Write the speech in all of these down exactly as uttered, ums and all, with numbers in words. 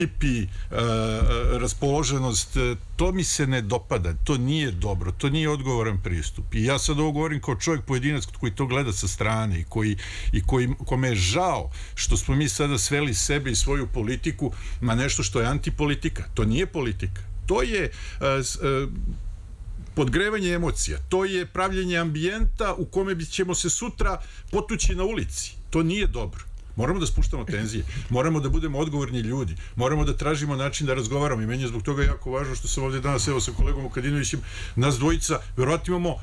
tipi, raspoloženost, to mi se ne dopada, to nije dobro, to nije odgovoran pristup. I ja sad ovo govorim kao čovjek pojedinac koji to gleda sa strane i koji, i koji, kome je žao što smo mi sada sveli sebe i svoju politiku na nešto što je antipolitika. To nije politika. To je podgrevanje emocija. To je pravljenje ambijenta u kome ćemo se sutra potući na ulici. To nije dobro. Moramo da spuštamo tenzije, moramo da budemo odgovorni ljudi, moramo da tražimo način da razgovaramo i meni je zbog toga jako važno što sam ovdje danas evo sa kolegom Vukadinovićem, nas dvojica, verovatno imamo uh,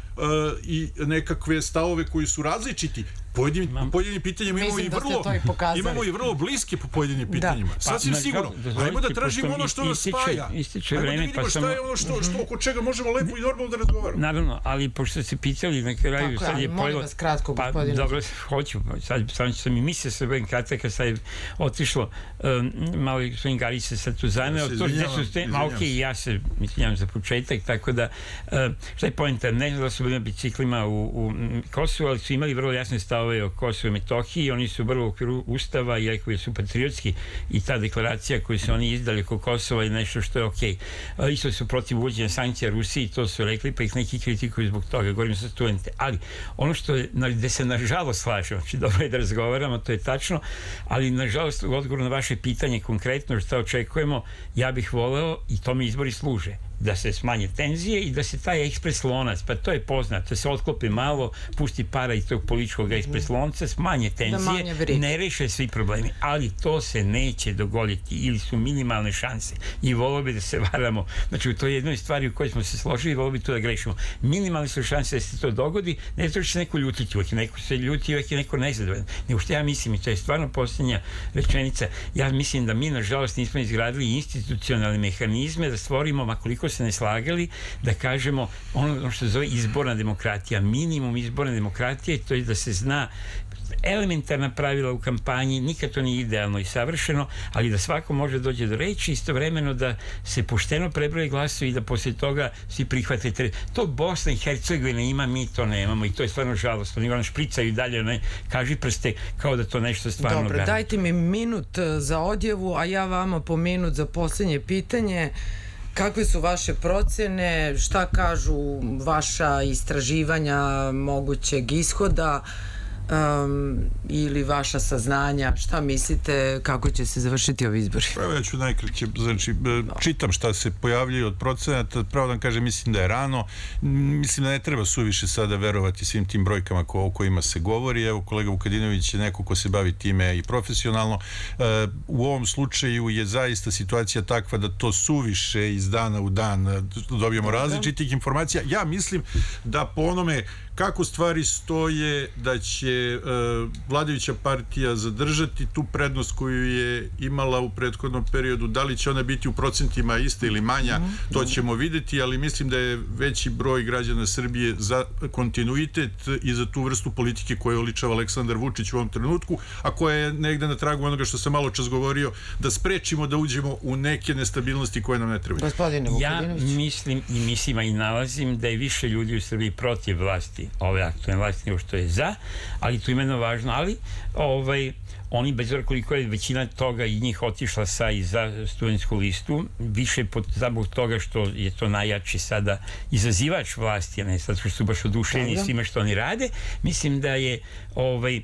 i nekakve stavove koji su različiti. Pojedinim, po pojedinim pitanjima imamo i, vrlo, imamo i vrlo bliske po pojedinim pitanjima. Da. Sasvim pa, sigurno. Ajmo da tražimo ono što nas spaja. Ističe Ajmo vreme, da vidimo pa šta samo... je ono što, što, oko čega možemo lepo i normalno da razgovaramo. Naravno, ali pošto se pitali na kraju... Tako je, molim vas kratko, gospodine. Pa, dobro, hoću. Sad, sad sam i mislio se budem kratak, kad sad je otišlo um, malo i gospodin Garić se sad tu zaneo. To gde su ste... Ma okej, ja se izvinjam za početak, tako da... Uh, šta je poenta? Ne znam da su bili na biciklima u, u Kosovu, ali su imali vrlo jasne stavove o Kosovu i Metohiji, oni su vrlo u okviru Ustava i koji su patriotski i ta deklaracija koju su oni izdali oko Kosova je nešto što je okej. Okay. Isto su protiv uvođenja sankcija Rusiji, to su rekli, pa ih neki kritikuju zbog toga, govorim sa studente. Ali ono što je, gde se nažalost slažemo, znači dobro je da razgovaramo, to je tačno, ali nažalost u odgovoru na vaše pitanje konkretno što očekujemo, ja bih voleo i to mi izbori služe, da se smanje tenzije i da se taj ekspres lonac, pa to je poznato, da se otklopi malo, pusti para iz tog političkog ekspres lonca, smanje tenzije, ne reše svi problemi, ali to se neće dogoditi ili su minimalne šanse i volio bi da se varamo, znači u toj jednoj stvari u kojoj smo se složili, volio bi to da grešimo. Minimalne su šanse da se to dogodi, ne zato što se neko ljutiti, uvijek neko se ljuti, uvijek je neko nezadovoljan, nego što ja mislim, i to je stvarno posljednja rečenica, ja mislim da mi nažalost nismo izgradili institucionalne mehanizme da stvorimo, makoliko se ne slagali, da kažemo ono što se zove izborna demokratija, minimum izborne demokratije, to je da se zna elementarna pravila u kampanji, nikad to nije idealno i savršeno, ali da svako može dođe do reči, istovremeno da se pošteno prebroje glasovi i da poslije toga svi prihvate. To Bosna i Hercegovina ima, mi to nemamo i to je stvarno žalostno. Oni vam špricaju dalje, ne, kaži prste kao da to nešto stvarno Dobro, garantuje. dajte mi minut za odjevu, a ja vama po minut za posljednje pitanje. Kakve su vaše procjene, šta kažu vaša istraživanja mogućeg ishoda um, ili vaša saznanja, šta mislite kako će se završiti ovi izbori? Pravo ja ću najkraće, znači čitam šta se pojavljaju od procenata, pravo da vam kažem, mislim da je rano, mislim da ne treba suviše sada verovati svim tim brojkama ko, o kojima se govori. Evo kolega Vukadinović je neko ko se bavi time i profesionalno. E, u ovom slučaju je zaista situacija takva da to suviše iz dana u dan dobijemo različitih informacija. Ja mislim da po onome kako stvari stoje, da će e, vladajuća partija zadržati tu prednost koju je imala u prethodnom periodu. Da li će ona biti u procentima ista ili manja, to ćemo vidjeti, ali mislim da je veći broj građana Srbije za kontinuitet i za tu vrstu politike koju oličava Aleksandar Vučić u ovom trenutku, a koja je negde na tragu onoga što sam malo čas govorio, da sprečimo da uđemo u neke nestabilnosti koje nam ne trebaju. Gospodine Vukadinović. Ja mislim i mislim i nalazim da je više ljudi u Srbiji protiv vlasti ove aktualne vlasti nego što je za, ali to je imeno važno, ali ovaj, oni bez obzira koliko je većina toga i njih otišla sa i za studentsku listu, više pod zabog toga što je to najjači sada izazivač vlasti, a ne sad što su baš oduševljeni svime što oni rade, mislim da je ovaj,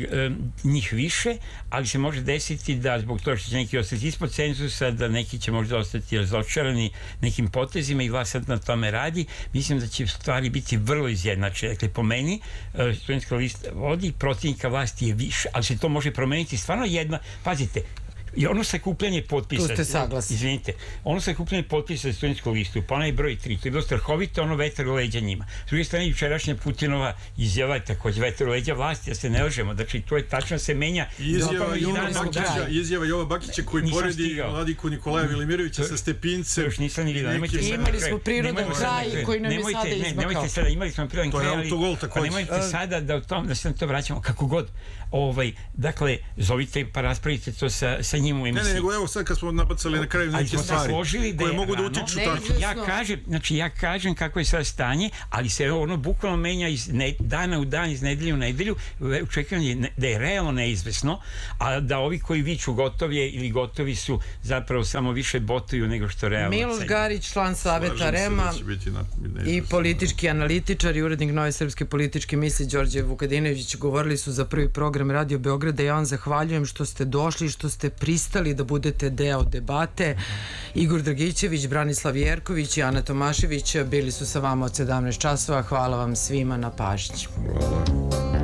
njih više, ali se može desiti da zbog toga što će neki ostati ispod cenzusa, da neki će možda ostati razočarani nekim potezima i vlast sad na tome radi. Mislim da će stvari biti vrlo izjednačene. Dakle, po meni studentska lista vodi, protivnika vlasti je više, ali se to može promeniti stvarno jedna, pazite, i ono sakupljanje potpisa, tu ste saglasni, izvinite, ono sakupljanje potpisa za studentsku listu, pa onaj broj tri, to je bilo strahovito, ono vetar u leđa njima. S druge strane, jučerašnja Putinova izjava je također vetar u leđa vlasti, da se ne lažemo, znači to je tačno se menja. Izjava Jova Bakića, izjava Jova Bakića koji poredi Vladiku Nikolaja Velimirovića sa Stepince. Još nisam ni vidio, nemojte se... Imali smo prirodan kraj koji nam je sada izmakao. Nemojte sada, imali smo prirodan kraj, ali pa nemojte sada da, tom, da se na to vraćamo kako god. Ovaj, dakle, zovite pa raspravite to sa, sa njim u emisiji. Ne, nego evo sad kad smo napacali na kraju neke stvari koje mogu da utiču tako. Ja kažem, znači ja kažem kako je sad stanje, ali se ono bukvalno menja iz dana u dan, iz nedelje u nedelju, očekivanje da je realno neizvesno, a da ovi koji viču gotovi je ili gotovi su zapravo samo više botuju nego što realno. Miloš Garić, član Saveta REM-a i politički analitičar i urednik Nove srpske političke misli Đorđe Vukadinović govorili su za prvi program Radio Beograda. Ja vam zahvaljujem što ste došli, što ste pristali da budete deo debate. Igor Dragićević, Branislav Jerković i Ana Tomašević bili su sa vama od sedamnaest časova. Hvala vam svima na pažnji. Hvala.